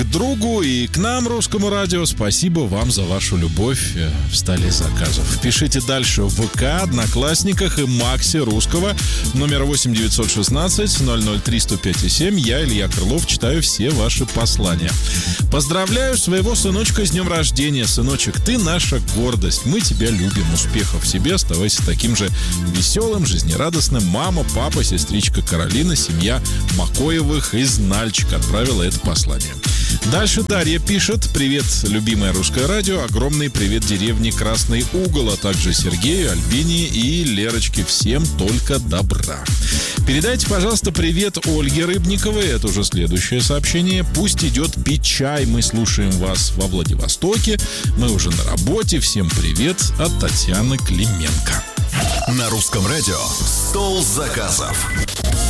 другу и к нам, Русскому радио. Спасибо вам за вашу любовь в столе заказов. Пишите дальше в ВК, Одноклассниках и Максе Русского. Номер 8-916-003-105-7. Я, Илья Крылов, читаю все ваши послания. Поздравляю своего сыночка с днем рождения. Сыночек, ты наша гордость. Мы тебя любим. Успехов в себе. Оставайся таким же веселым, жизнерадостным. Мама, папа, сестричка Каролина, семья Макоевых из Нальчика отправила это послание. Дальше Дарья пишет: привет, любимое Русское радио. Огромный привет деревне Красный Угол, а также Сергею, Альбине и Лерочке. Всем только добра. Передайте, пожалуйста, привет Ольге Рыбниковой. Это уже следующее сообщение. Пусть идет пить чай. Мы слушаем вас во Владивостоке. Мы уже на работе. Всем привет от Татьяны Клименко. На Русском радио «Стол заказов».